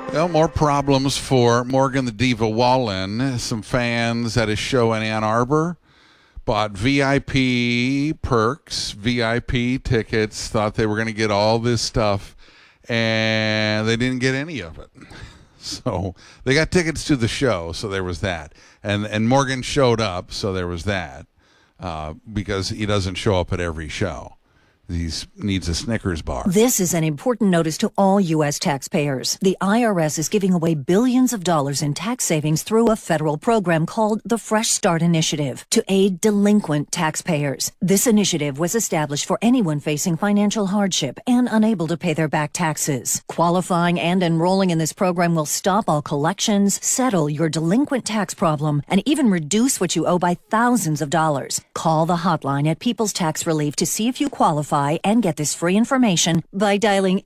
Well, more problems for Morgan the Diva Wallen. Some fans at a show in Ann Arbor bought VIP perks, VIP tickets, thought they were going to get all this stuff, and they didn't get any of it. So they got tickets to the show, so there was that. And Morgan showed up, so there was that, because he doesn't show up at every show. He needs a Snickers bar. This is an important notice to all U.S. taxpayers. The IRS is giving away billions of dollars in tax savings through a federal program called the Fresh Start Initiative to aid delinquent taxpayers. This initiative was established for anyone facing financial hardship and unable to pay their back taxes. Qualifying and enrolling in this program will stop all collections, settle your delinquent tax problem, and even reduce what you owe by thousands of dollars. Call the hotline at People's Tax Relief to see if you qualify and get this free information by dialing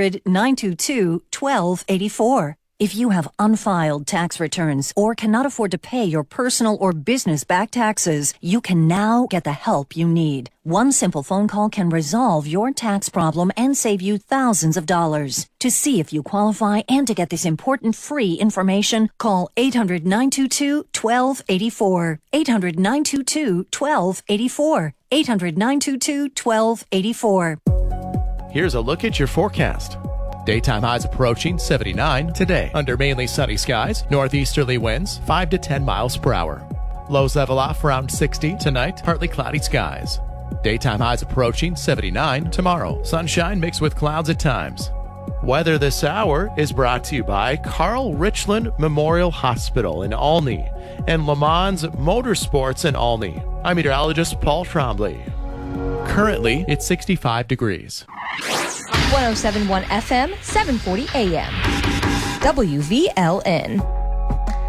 800-922-1284. If you have unfiled tax returns or cannot afford to pay your personal or business back taxes, you can now get the help you need. One simple phone call can resolve your tax problem and save you thousands of dollars. To see if you qualify and to get this important free information, call 800-922-1284. 800-922-1284. 800-922-1284. Here's a look at your forecast. Daytime highs approaching 79 today. Under mainly sunny skies, northeasterly winds 5 to 10 miles per hour. Lows level off around 60 tonight, partly cloudy skies. Daytime highs approaching 79 tomorrow. Sunshine mixed with clouds at times. Weather this hour is brought to you by Carl Richland Memorial Hospital in Olney and Le Mans Motorsports in Olney. I'm meteorologist Paul Trombley. Currently, it's 65 degrees. 107.1 FM, 740 AM. WVLN.